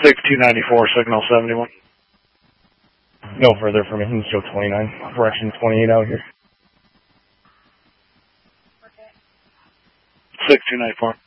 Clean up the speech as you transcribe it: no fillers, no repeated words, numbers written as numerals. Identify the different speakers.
Speaker 1: 6294, signal 71.
Speaker 2: No further from me. Show 29. Correction 28 out here.
Speaker 1: 6294.